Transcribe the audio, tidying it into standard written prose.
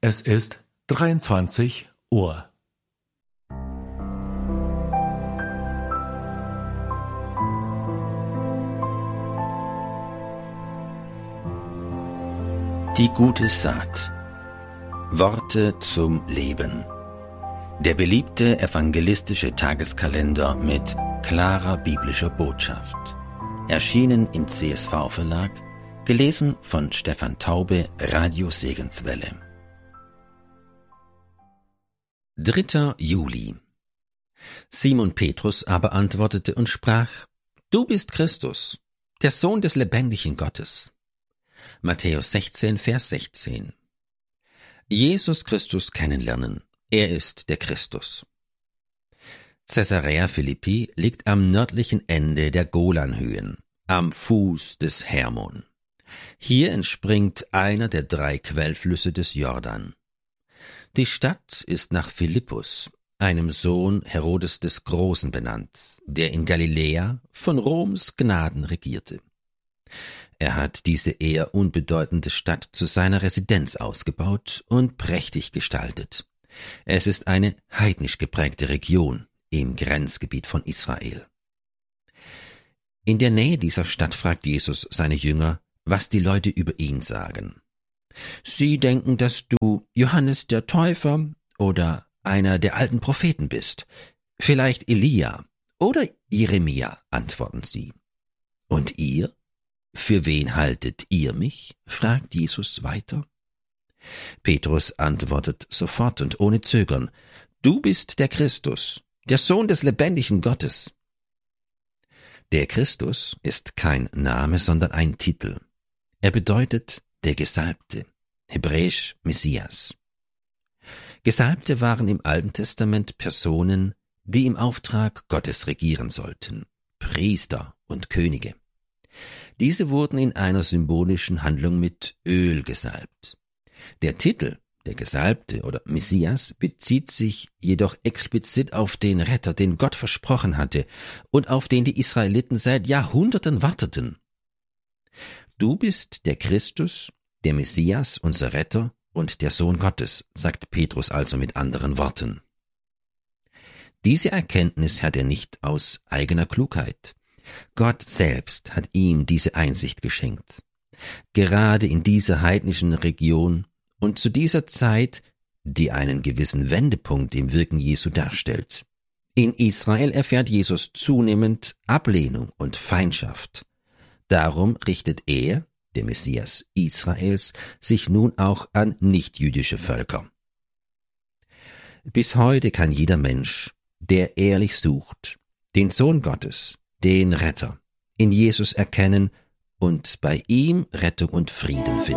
Es ist 23 Uhr. Die gute Saat. Worte zum Leben. Der beliebte evangelistische Tageskalender mit klarer biblischer Botschaft. Erschienen im CSV-Verlag, gelesen von Stefan Taube, Radio Segenswelle. 3. Juli. Simon Petrus aber antwortete und sprach: Du bist Christus, der Sohn des lebendigen Gottes. Matthäus 16, Vers 16. Jesus Christus kennenlernen. Er ist der Christus. Caesarea Philippi liegt am nördlichen Ende der Golanhöhen, am Fuß des Hermon. Hier entspringt einer der 3 Quellflüsse des Jordan. Die Stadt ist nach Philippus, einem Sohn Herodes des Großen, benannt, der in Galiläa von Roms Gnaden regierte. Er hat diese eher unbedeutende Stadt zu seiner Residenz ausgebaut und prächtig gestaltet. Es ist eine heidnisch geprägte Region im Grenzgebiet von Israel. In der Nähe dieser Stadt fragt Jesus seine Jünger, was die Leute über ihn sagen. Sie denken, dass du Johannes der Täufer oder einer der alten Propheten bist, vielleicht Elia oder Jeremia, antworten sie. Und ihr? Für wen haltet ihr mich? Fragt Jesus weiter. Petrus antwortet sofort und ohne Zögern: Du bist der Christus, der Sohn des lebendigen Gottes. Der Christus ist kein Name, sondern ein Titel. Er bedeutet der Gesalbte, hebräisch Messias. Gesalbte waren im Alten Testament Personen, die im Auftrag Gottes regieren sollten, Priester und Könige. Diese wurden in einer symbolischen Handlung mit Öl gesalbt. Der Titel, der Gesalbte oder Messias, bezieht sich jedoch explizit auf den Retter, den Gott versprochen hatte und auf den die Israeliten seit Jahrhunderten warteten. Du bist der Christus, der Messias, unser Retter und der Sohn Gottes, sagt Petrus also mit anderen Worten. Diese Erkenntnis hat er nicht aus eigener Klugheit. Gott selbst hat ihm diese Einsicht geschenkt. Gerade in dieser heidnischen Region und zu dieser Zeit, die einen gewissen Wendepunkt im Wirken Jesu darstellt. In Israel erfährt Jesus zunehmend Ablehnung und Feindschaft. Darum richtet er, der Messias Israels, sich nun auch an nichtjüdische Völker. Bis heute kann jeder Mensch, der ehrlich sucht, den Sohn Gottes, den Retter, in Jesus erkennen und bei ihm Rettung und Frieden finden.